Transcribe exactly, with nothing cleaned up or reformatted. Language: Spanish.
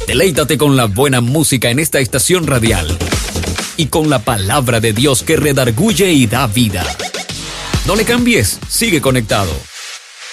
Deleítate con la buena música en esta estación radial y con la palabra de Dios que redarguye y da vida. No le cambies, sigue conectado.